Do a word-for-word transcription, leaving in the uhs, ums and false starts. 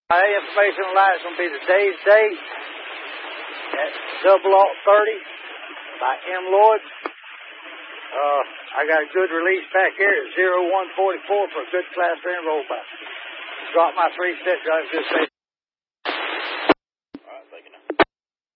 My information on that is going to be today's date at double ought thirty by M. Lloyd. Uh, I got a good release back here at zero one forty-four for a good class three rollback. Drop my three step drive, just say